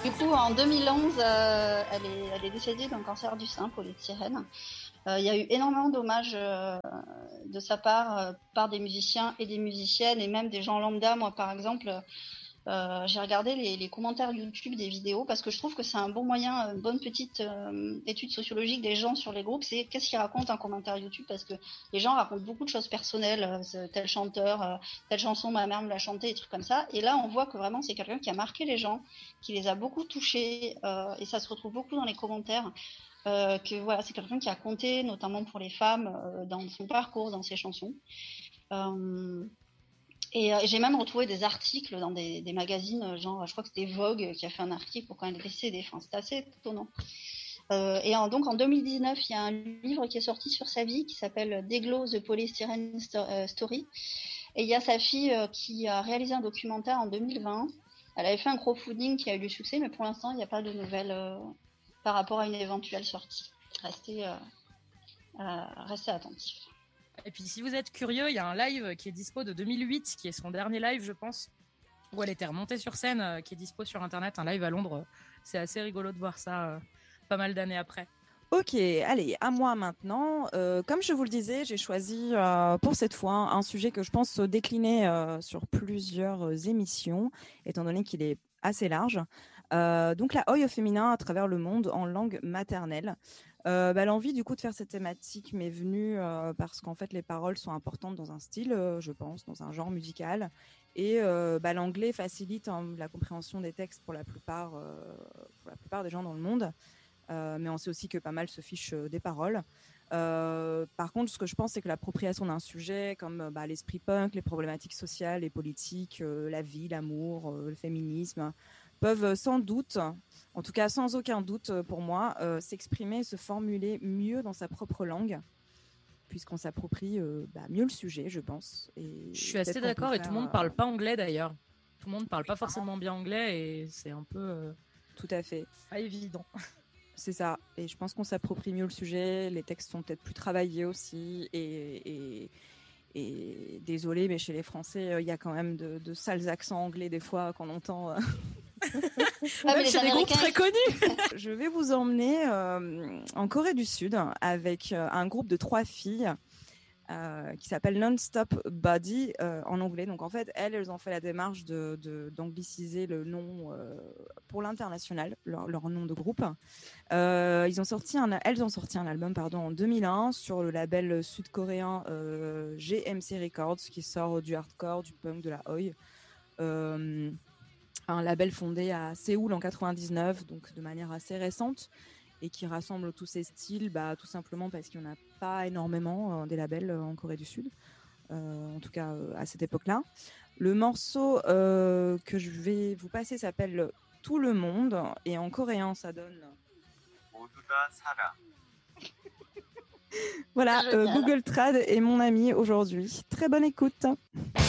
Du coup, en 2011, elle est décédée d'un cancer du sein, Paulette Sirène. Il y a eu énormément d'hommages de sa part, par des musiciens et des musiciennes, et même des gens lambda. Moi, par exemple, j'ai regardé les commentaires YouTube des vidéos parce que je trouve que c'est un bon moyen, une bonne petite étude sociologique des gens sur les groupes. C'est qu'est-ce qu'ils racontent en commentaire YouTube, parce que les gens racontent beaucoup de choses personnelles, tel chanteur, telle chanson, ma mère me l'a chantée, des trucs comme ça. Et là, on voit que vraiment c'est quelqu'un qui a marqué les gens, qui les a beaucoup touchés, et ça se retrouve beaucoup dans les commentaires. Que voilà, c'est quelqu'un qui a compté, notamment pour les femmes, dans son parcours, dans ses chansons. Et j'ai même retrouvé des articles dans des magazines, genre, je crois que c'était Vogue qui a fait un article pour quand elle est décédée. Enfin, c'est assez étonnant. Donc en 2019, il y a un livre qui est sorti sur sa vie qui s'appelle Deglo, The Polystyrene Story. Et il y a sa fille qui a réalisé un documentaire en 2020. Elle avait fait un crowdfunding qui a eu du succès, mais pour l'instant, il n'y a pas de nouvelles par rapport à une éventuelle sortie. Restez attentifs. Et puis si vous êtes curieux, il y a un live qui est dispo de 2008, qui est son dernier live, je pense, où elle était remontée sur scène, qui est dispo sur internet, un live à Londres. C'est assez rigolo de voir ça pas mal d'années après. Ok, allez, à moi maintenant. Comme je vous le disais, j'ai choisi pour cette fois un sujet que je pense décliner sur plusieurs émissions, étant donné qu'il est assez large. Donc la Oi au féminin à travers le monde en langue maternelle. L'envie du coup de faire cette thématique m'est venue parce qu'en fait les paroles sont importantes dans un style, je pense, dans un genre musical, et l'anglais facilite la compréhension des textes pour la plupart des gens dans le monde. Mais on sait aussi que pas mal se fichent des paroles. Par contre, ce que je pense, c'est que l'appropriation d'un sujet comme l'esprit punk, les problématiques sociales et politiques, la vie, l'amour, le féminisme, peuvent sans doute, en tout cas sans aucun doute pour moi, s'exprimer, se formuler mieux dans sa propre langue, puisqu'on s'approprie mieux le sujet, je pense. Et je suis assez d'accord, et tout le monde parle pas anglais d'ailleurs. Tout le monde parle pas forcément bien anglais, et c'est un peu... Tout à fait. Pas évident. C'est ça, et je pense qu'on s'approprie mieux le sujet, les textes sont peut-être plus travaillés aussi, et désolé, mais chez les Français, il y a quand même de sales accents anglais des fois qu'on entend. Même chez des groupes très connus. Je vais vous emmener en Corée du Sud avec un groupe de 3 filles qui s'appelle Non-Stop Body en anglais. Donc en fait, elles ont fait la démarche d'angliciser le nom pour l'international, leur nom de groupe. Elles ont sorti un album en 2001 sur le label sud-coréen GMC Records, qui sort du hardcore, du punk, de la oi. Un label fondé à Séoul en 99, donc de manière assez récente, et qui rassemble tous ces styles, tout simplement parce qu'il n'y en a pas énormément des labels en Corée du Sud, en tout cas à cette époque-là. Le morceau que je vais vous passer s'appelle Tout le monde, et en coréen ça donne... Voilà, Google Trad est mon ami aujourd'hui. Très bonne écoute.